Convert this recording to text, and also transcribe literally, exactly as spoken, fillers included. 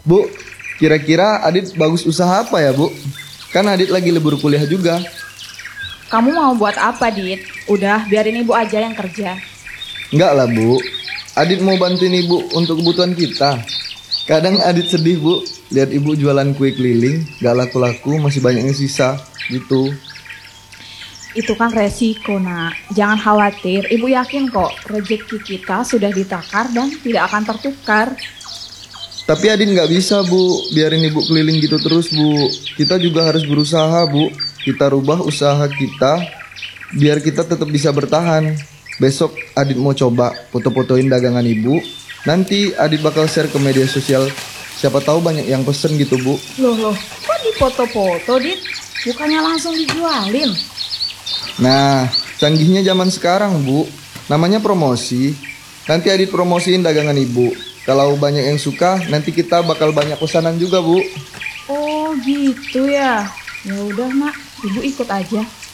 Bu, kira-kira Adit bagus usaha apa ya, Bu? Kan Adit lagi libur kuliah juga. Kamu mau buat apa, Dit? Udah, biarin ibu aja yang kerja. Enggak lah, Bu. Adit mau bantuin ibu untuk kebutuhan kita. Kadang Adit sedih, Bu. Lihat ibu jualan kue keliling, gak laku-laku, masih banyak yang sisa. Gitu. Itu kan resiko, nak. Jangan khawatir, ibu yakin kok rezeki kita sudah ditakar dan tidak akan tertukar. Tapi Adit gak bisa, Bu. Biarin ibu keliling gitu terus, Bu. Kita juga harus berusaha, Bu. Kita rubah usaha kita biar kita tetap bisa bertahan. Besok Adit mau coba foto-fotoin dagangan ibu. Nanti Adit bakal share ke media sosial. Siapa tahu banyak yang pesen gitu, Bu. Loh, loh, kok di foto-foto, Dit? Bukannya langsung dijualin? Nah, canggihnya zaman sekarang, Bu. Namanya promosi. Nanti Adit promosiin dagangan ibu. Kalau banyak yang suka, nanti kita bakal banyak pesanan juga, Bu. Oh, gitu ya. Ya udah, nak. Ibu ikut aja.